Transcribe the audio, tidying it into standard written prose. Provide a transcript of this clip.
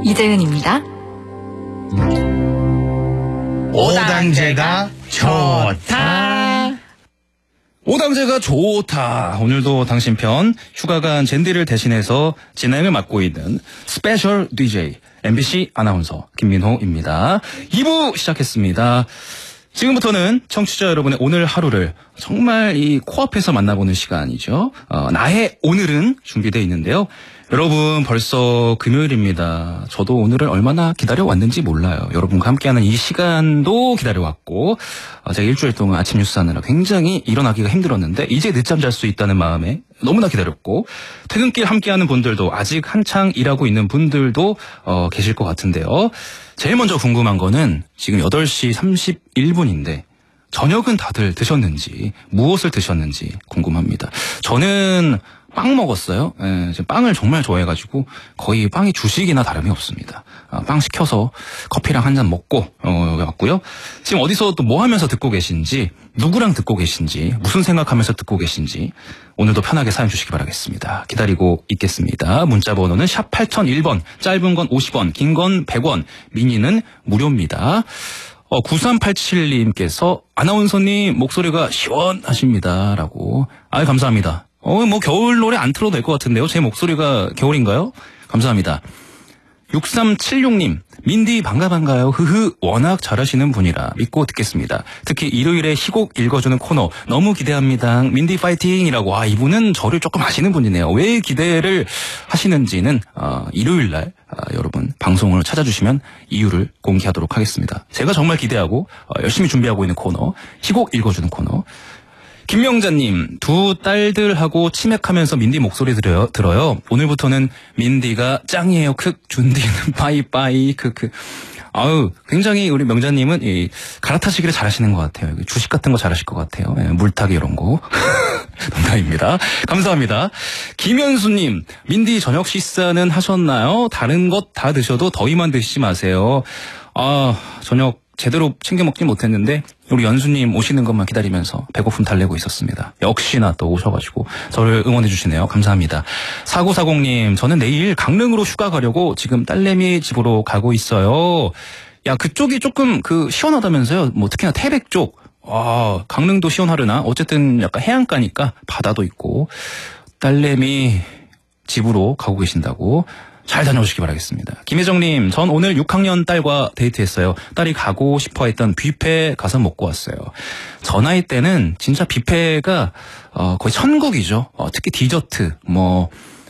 이재은입니다. 오당제가 좋다. 오당제가 좋다. 오늘도 당신 편 휴가 간 젠디를 대신해서 진행을 맡고 있는 스페셜 DJ MBC 아나운서 김민호입니다. 2부 시작했습니다. 지금부터는 청취자 여러분의 오늘 하루를 정말 이 코앞에서 만나보는 시간이죠. 나의 오늘은 준비되어 있는데요. 여러분 벌써 금요일입니다. 저도 오늘을 얼마나 기다려왔는지 몰라요. 여러분과 함께하는 이 시간도 기다려왔고 제가 일주일 동안 아침 뉴스 하느라 굉장히 일어나기가 힘들었는데 이제 늦잠 잘 수 있다는 마음에 너무나 기다렸고 퇴근길 함께하는 분들도 아직 한창 일하고 있는 분들도 계실 것 같은데요. 제일 먼저 궁금한 거는 지금 8시 31분인데 저녁은 다들 드셨는지 무엇을 드셨는지 궁금합니다. 저는 빵 먹었어요. 예, 빵을 정말 좋아해가지고 거의 빵이 주식이나 다름이 없습니다. 빵 시켜서 커피랑 한 잔 먹고 여기 왔고요. 지금 어디서 또 뭐 하면서 듣고 계신지, 누구랑 듣고 계신지, 무슨 생각하면서 듣고 계신지 오늘도 편하게 사연 주시기 바라겠습니다. 기다리고 있겠습니다. 문자 번호는 샵 8001번, 짧은 건 50원, 긴 건 100원, 미니는 무료입니다. 9387님께서 아나운서님 목소리가 시원하십니다. 라고. 감사합니다. 뭐 겨울 노래 안 틀어도 될 것 같은데요. 제 목소리가 겨울인가요? 감사합니다. 6376님, 민디 반가워요. 흐흐, 워낙 잘하시는 분이라 믿고 듣겠습니다. 특히 일요일에 희곡 읽어주는 코너 너무 기대합니다. 민디 파이팅이라고. 이분은 저를 조금 아시는 분이네요. 왜 기대를 하시는지는 일요일날 여러분 방송을 찾아주시면 이유를 공개하도록 하겠습니다. 제가 정말 기대하고 열심히 준비하고 있는 코너, 희곡 읽어주는 코너. 김명자님, 두 딸들하고 치맥하면서 민디 목소리 들어요. 오늘부터는 민디가 짱이에요. 준디는 빠이빠이. 굉장히 우리 명자님은 갈아타시기를 잘하시는 것 같아요. 주식 같은 거 잘하실 것 같아요. 물타기 이런 거. 농담입니다. 감사합니다. 김현수님, 민디 저녁 식사는 하셨나요? 다른 것 다 드셔도 더위만 드시지 마세요. 저녁 제대로 챙겨 먹진 못했는데 우리 연수님 오시는 것만 기다리면서 배고픔 달래고 있었습니다. 역시나 또 오셔가지고 저를 응원해 주시네요. 감사합니다. 4940님, 저는 내일 강릉으로 휴가 가려고 지금 딸내미 집으로 가고 있어요. 그쪽이 조금 시원하다면서요. 뭐 특히나 태백 쪽. 강릉도 시원하려나? 어쨌든 약간 해안가니까 바다도 있고 딸내미 집으로 가고 계신다고. 잘 다녀오시기 바라겠습니다. 김혜정님, 전 오늘 6학년 딸과 데이트했어요. 딸이 가고 싶어 했던 뷔페 가서 먹고 왔어요. 저 나이 때는 진짜 뷔페가 거의 천국이죠. 특히 디저트,